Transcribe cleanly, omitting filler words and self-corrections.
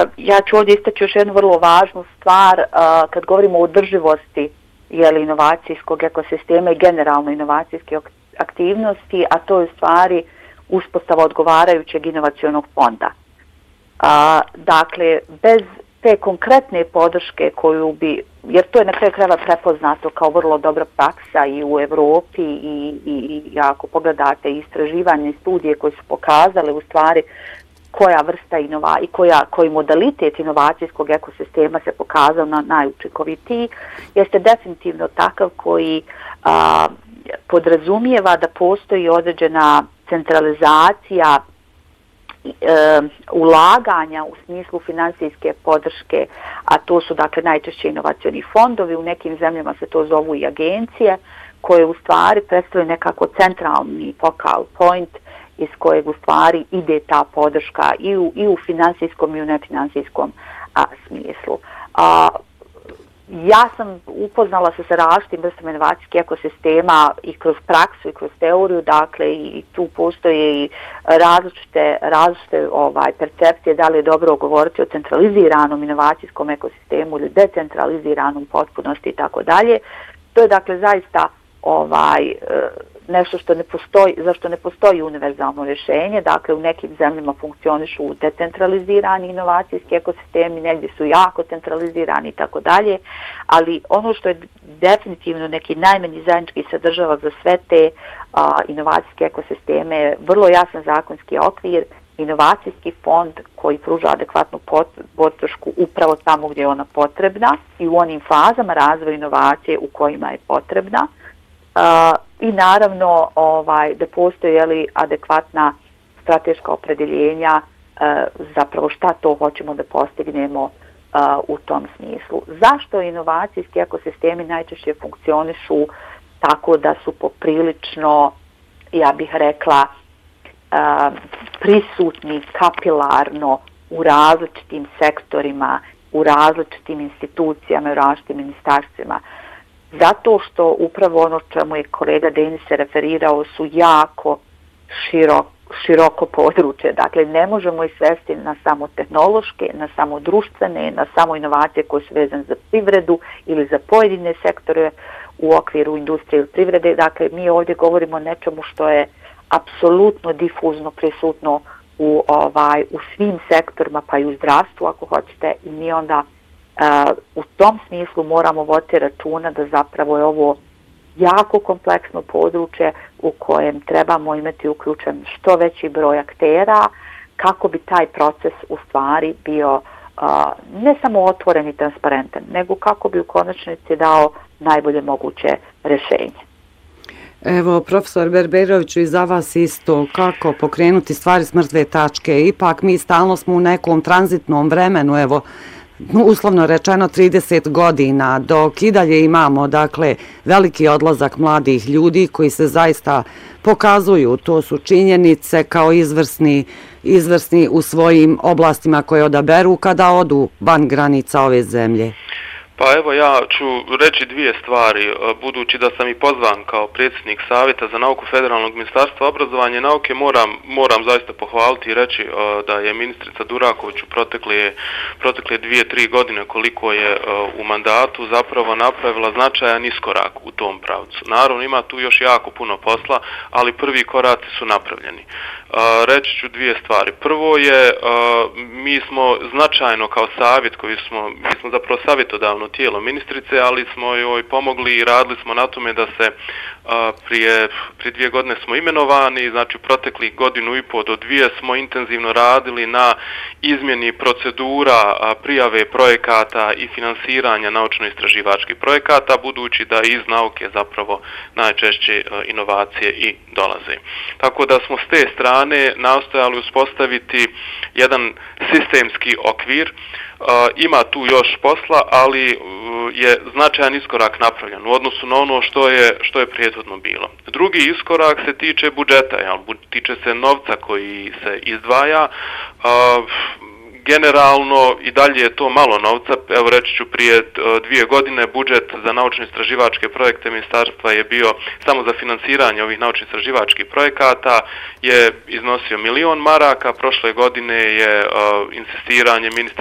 Ja ću ovdje istaći još jednu vrlo važnu stvar kad govorimo o održivosti inovacijskog ekosistema i generalno inovacijske aktivnosti, a to je u stvari uspostava odgovarajućeg inovacionog fonda. Dakle, bez te konkretne podrške koju bi, jer to je na kraju krajeva prepoznato kao vrlo dobra praksa i u Europi i ako pogledate istraživanje i studije koje su pokazale u stvari koja vrsta i koji modalitet inovacijskog ekosistema se pokazao na najučinkovitiji, jeste definitivno takav koji podrazumijeva da postoji određena centralizacija ulaganja u smislu financijske podrške, a to su dakle najčešće inovacioni fondovi, u nekim zemljama se to zovu i agencije, koje u stvari predstavljaju nekako centralni focal point iz kojeg u stvari ide ta podrška i u financijskom i u nefinancijskom smislu. Ja sam upoznala se sa različitim vrstama inovacijskih ekosistema i kroz praksu i kroz teoriju, dakle i tu postoje i različite percepcije da li je dobro govoriti o centraliziranom inovacijskom ekosistemu ili decentraliziranom potpunosti i tako dalje. To je dakle zaista nešto što ne postoji, zašto ne postoji univerzalno rješenje. Dakle, u nekim zemljama funkcionišu decentralizirani inovacijski ekosistemi, negdje su jako centralizirani i tako dalje, ali ono što je definitivno neki najmanji zajednički sadržava za sve te inovacijske ekosisteme je vrlo jasan zakonski okvir, inovacijski fond koji pruža adekvatnu podršku upravo tamo gdje je ona potrebna i u onim fazama razvoja inovacije u kojima je potrebna. I naravno da postoje adekvatna strateška opredjeljenja zapravo šta to hoćemo da postignemo u tom smislu. Zašto inovacijski ekosistemi najčešće funkcionišu tako da su poprilično, ja bih rekla, prisutni kapilarno u različitim sektorima, u različitim institucijama, u različitim ministarstvima? Zato što upravo ono čemu je kolega Denis se referirao su jako široko područje. Dakle, ne možemo ih svesti na samo tehnološke, na samo društvene, na samo inovacije koje su vezane za privredu ili za pojedine sektore u okviru industrije ili privrede. Dakle, mi ovdje govorimo o nečemu što je apsolutno difuzno prisutno u svim sektorima, pa i u zdravstvu ako hoćete, i mi onda u tom smislu moramo voditi računa da zapravo je ovo jako kompleksno područje u kojem trebamo imati uključen što veći broj aktera kako bi taj proces u stvari bio ne samo otvoren i transparentan, nego kako bi u konačnici dao najbolje moguće rješenje. Evo, profesor Berberoviću, i za vas isto, kako pokrenuti stvari s mrtve tačke? Ipak mi stalno smo u nekom tranzitnom vremenu, evo, uslovno rečeno 30 godina, dok i dalje imamo dakle veliki odlazak mladih ljudi koji se zaista pokazuju, to su činjenice, kao izvrsni u svojim oblastima koje odaberu kada odu van granica ove zemlje. Pa evo, ja ću reći dvije stvari, budući da sam i pozvan kao predsjednik Savjeta za nauku Federalnog ministarstva obrazovanja i nauke, moram zaista pohvaliti i reći da je ministrica Duraković u protekle 2-3 godine koliko je u mandatu zapravo napravila značajan iskorak u tom pravcu. Naravno, ima tu još jako puno posla, ali prvi koraci su napravljeni. Reći ću dvije stvari. Prvo je, mi smo značajno kao savjet, mi smo zapravo savjetodavno tijelo ministrice, ali smo joj pomogli i radili smo na tome da se prije 2 godine smo imenovani, znači u proteklih 1,5 do 2 smo intenzivno radili na izmjeni procedura prijave projekata i finansiranja naučno-istraživačkih projekata, budući da iz nauke zapravo najčešće inovacije i dolaze. Tako da smo s te strane nastojali uspostaviti jedan sistemski okvir. Ima tu još posla, ali je značajan iskorak napravljen u odnosu na ono što je prethodno bilo. Drugi iskorak se tiče budžeta, tiče se novca koji se izdvaja. Generalno i dalje je to malo novca, evo reći ću prije 2 godine budžet za naučno-istraživačke projekte ministarstva je bio samo za finansiranje ovih naučno-istraživačkih projekata je iznosio 1.000.000 maraka, prošle godine je insistiranje ministra